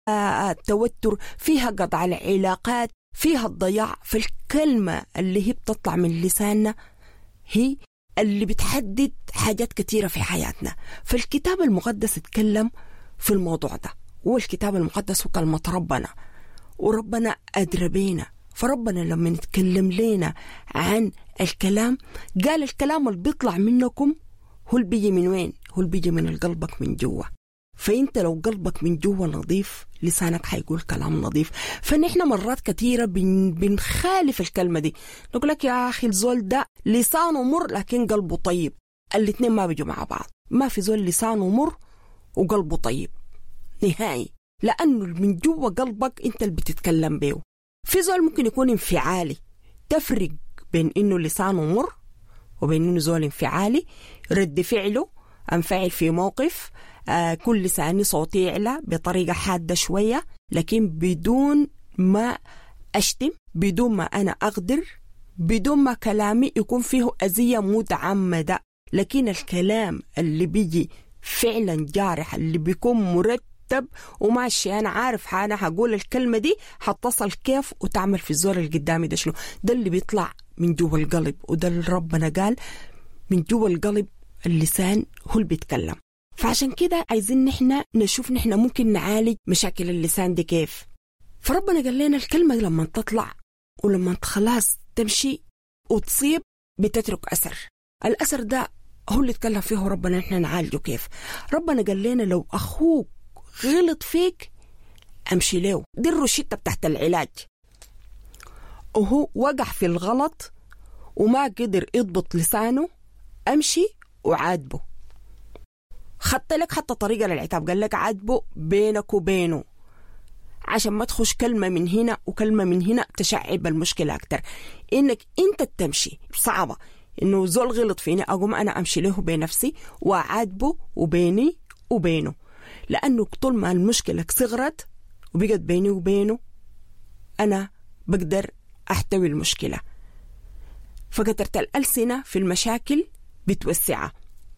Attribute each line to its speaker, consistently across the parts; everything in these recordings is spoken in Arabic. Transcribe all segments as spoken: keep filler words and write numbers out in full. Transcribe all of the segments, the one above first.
Speaker 1: التوتر، فيها قطع العلاقات، فيها الضياع. فالكلمة اللي هي بتطلع من لساننا هي اللي بتحدد حاجات كتيرة في حياتنا. فالكتاب المقدس اتكلم في الموضوع ده، والكتاب المقدس هو كلمة ربنا، وربنا أدرى بينا. فربنا لما نتكلم لنا عن الكلام قال الكلام اللي بيطلع منكم هو اللي بيجي من وين؟ هو اللي بيجي من قلبك من جوا. فانت لو قلبك من جوا نظيف لسانك حيقول كلام نظيف. فنحن مرات كثيرة بن بنخالف الكلمة دي، نقول لك يا أخي الزول ده لسانه مر لكن قلبه طيب. الاثنين ما بيجوا مع بعض. ما في زول لسانه مر وقلبه طيب نهائي، لأنه من جوا قلبك انت اللي بتتكلم بيه. في زول ممكن يكون انفعالي، تفرق بين انه لسانه مر وبين انه زول انفعالي. رد فعله انفعل في موقف، آه كل لساني صوتي يعلى بطريقة حادة شوية، لكن بدون ما أشتم، بدون ما أنا أقدر، بدون ما كلامي يكون فيه أذية متعمدة. لكن الكلام اللي بيجي فعلا جارح، اللي بيكون مرتب وماشي، أنا عارف أنا هقول الكلمة دي هتصل كيف وتعمل في الزور اللي قدامي ده شنو، ده اللي بيطلع من جوا القلب. وده اللي ربنا قال من جوا القلب اللسان هو اللي بيتكلم. فعشان كده عايزين نحن نشوف نحن ممكن نعالج مشاكل اللسان دي كيف. فربنا قال لنا الكلمة لما تطلع ولما خلاص تمشي وتصيب بتترك أثر. الأثر ده هو اللي اتكلم فيه ربنا نحن نعالجه كيف. ربنا قال لنا لو أخوك غلط فيك أمشي له، دي الروشتة بتاعت العلاج. وهو وقع في الغلط وما قدر يضبط لسانه، أمشي وعاتبه. خدت لك حتى طريقة للعتاب، قال لك عاتبه بينك وبينه عشان ما تخش كلمة من هنا وكلمة من هنا تشعب المشكلة أكتر. إنك أنت تمشي صعبة، إنه زول غلط فيني أقوم أنا أمشي له بنفسي وعاتبه وبيني وبينه، لأنه طول ما المشكلة صغرت وبقت بيني وبينه أنا بقدر أحتوي المشكلة. فكترت الألسنة في المشاكل بتوسعها.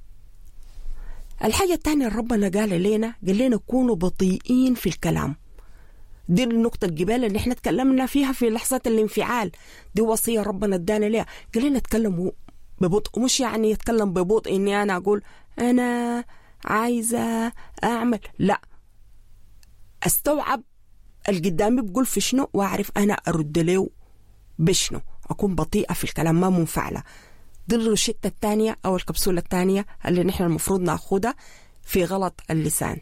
Speaker 1: الحاجة الثانية ربنا قال لنا قال لنا كونوا بطيئين في الكلام. دي النقطة الجبال اللي احنا تكلمنا فيها في لحظة الانفعال، دي وصية ربنا ادانا ليها. قال لنا تكلموا ببطء، مش يعني يتكلم ببطء اني انا اقول انا عايزة اعمل، لا، استوعب القدامي بقول في شنو واعرف انا ارد له بشنو، اكون بطيئة في الكلام ما منفعلة. دي الروشتة الثانية او الكبسولة الثانية اللي نحن المفروض ناخدها في غلط اللسان.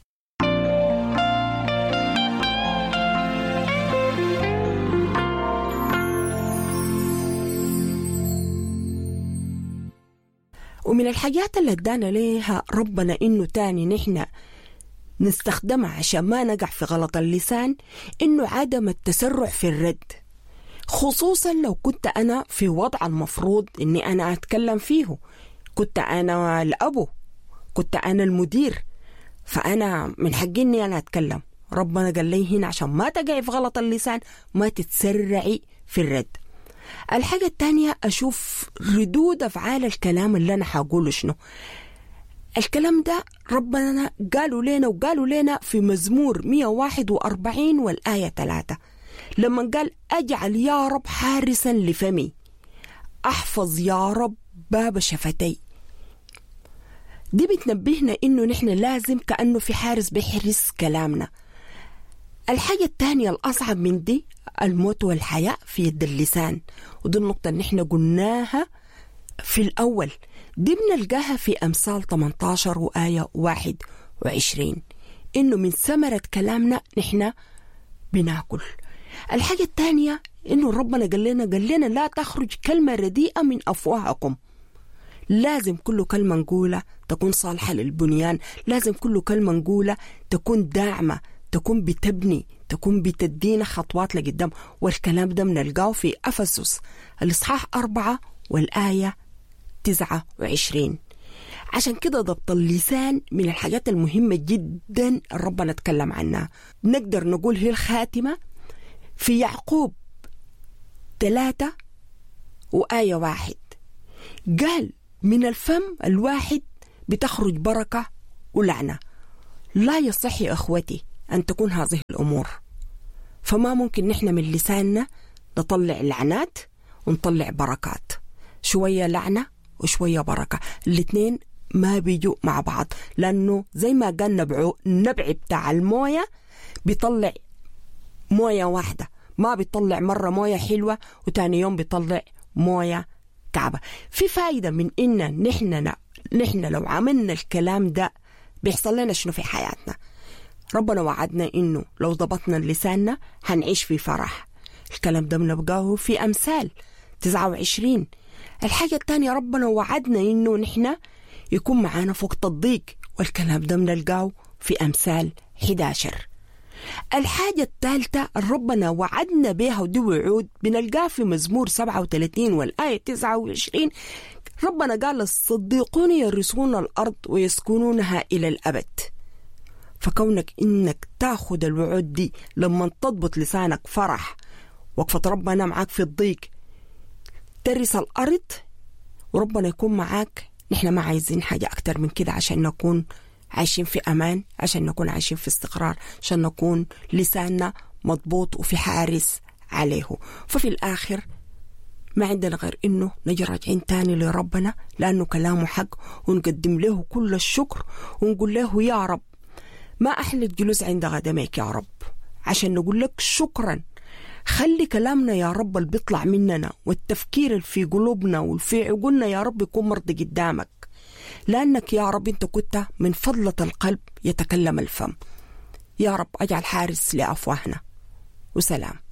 Speaker 1: ومن الحاجات اللي ادانا ليها ربنا انه تاني نحن نستخدمها عشان ما نقع في غلط اللسان، انه عدم التسرع في الرد، خصوصا لو كنت انا في وضع المفروض اني انا اتكلم فيه، كنت انا الابو، كنت انا المدير، فانا من حقي اني انا اتكلم. ربنا قال لي هنا عشان ما تقعي في غلط اللسان ما تتسرعي في الرد. الحاجة الثانية أشوف ردود أفعال الكلام اللي أنا حقوله شنو. الكلام ده ربنا قالوا لنا وقالوا لنا في مزمور مئة وواحد وأربعين والآية ثلاثة لما قال أجعل يا رب حارسا لفمي، أحفظ يا رب باب شفتي. دي بتنبهنا إنه نحن لازم كأنه في حارس بيحرس كلامنا. الحاجة الثانية الأصعب من دي الموت والحياة في يد اللسان، ودي النقطة اللي احنا قلناها في الأول، دي بنلقاها في أمثال ثمانية عشر وآية واحد وعشرين إنه من ثمرة كلامنا نحن بناكل. الحاجة الثانية إنه ربنا قال لنا قال لنا لا تخرج كلمة رديئة من أفواهكم. لازم كل كلمة نقولها تكون صالحة للبنيان، لازم كل كلمة نقولها تكون داعمة، تكون بتبني، تكون بتدينا خطوات لقدام. والكلام ده بنلقاه في أفسس الإصحاح أربعة والآية تسعة وعشرين. عشان كده ضبط اللسان من الحاجات المهمة جدا ربنا نتكلم عنها. نقدر نقول هي الخاتمة في يعقوب ثلاثة وآية واحد، قال من الفم الواحد بتخرج بركة ولعنة. لا يصح يا أخوتي أن تكون هذه الأمور. فما ممكن نحن من لساننا نطلع لعنات ونطلع بركات، شوية لعنة وشوية بركة، الاثنين ما بيجوا مع بعض، لأنه زي ما قال نبعه النبع بتاع الموية بيطلع موية واحدة، ما بيطلع مرة موية حلوة وتاني يوم بيطلع موية كعبة. في فايدة من إن نحن نحن لو عملنا الكلام ده بيحصل لنا شنو في حياتنا. ربنا وعدنا إنه لو ضبطنا لساننا هنعيش في فرح. الكلام ده بنلقاه في أمثال تسعة وعشرين. الحاجة الثانية ربنا وعدنا إنه نحن يكون معانا في وقت الضيق، والكلام ده بنلقاه في أمثال إحدى عشر. الحاجة الثالثة ربنا وعدنا بها ودي وعود بنلقاه في مزمور سبعة وثلاثين والآية تسعة وعشرين. ربنا قال الصديقون يرثون الأرض ويسكنونها إلى الأبد. فكونك إنك تاخد الوعود دي لما تضبط لسانك فرح، وقفة ربنا معاك في الضيق ترث الأرض وربنا يكون معاك. نحن ما عايزين حاجة أكتر من كده عشان نكون عايشين في أمان، عشان نكون عايشين في استقرار، عشان نكون لساننا مضبوط وفي حارس عليه. ففي الآخر ما عندنا غير إنه نجي راجعين تاني لربنا لأنه كلامه حق، ونقدم له كل الشكر ونقول له يا رب ما أحلى الجلوس عند قدميك يا رب، عشان نقول لك شكرا. خلي كلامنا يا رب اللي بيطلع مننا والتفكير اللي في قلوبنا والفي عقولنا يا رب يكون مرضي قدامك، لأنك يا رب أنت كنت من فضلة القلب يتكلم الفم. يا رب أجعل حارس لأفواهنا. وسلام.